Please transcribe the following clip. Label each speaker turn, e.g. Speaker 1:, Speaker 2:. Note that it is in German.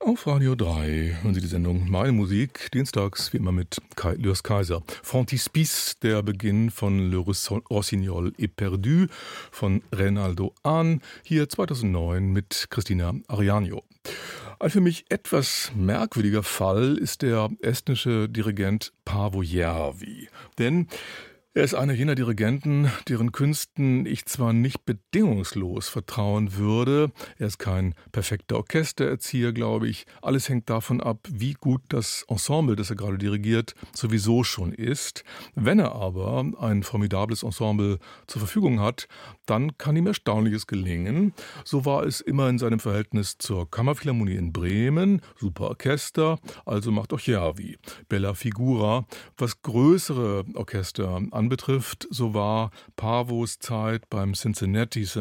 Speaker 1: Auf Radio 3 hören Sie die Sendung Meine Musik, dienstags wie immer mit Lürs Kaiser. Frontispice, der Beginn von Le Rossignol est perdu von Reynaldo Ahn, hier 2009 mit Christina Arianio. Ein für mich etwas merkwürdiger Fall ist der estnische Dirigent Paavo Järvi. Denn er ist einer jener Dirigenten, deren Künsten ich zwar nicht bedingungslos vertrauen würde. Er ist kein perfekter Orchestererzieher, glaube ich. Alles hängt davon ab, wie gut das Ensemble, das er gerade dirigiert, sowieso schon ist. Wenn er aber ein formidables Ensemble zur Verfügung hat, dann kann ihm Erstaunliches gelingen. So war es immer in seinem Verhältnis zur Kammerphilharmonie in Bremen, super Orchester, also macht auch Järvi. Bella Figura, was größere Orchester anbetrifft, so war Paavos Zeit beim Cincinnati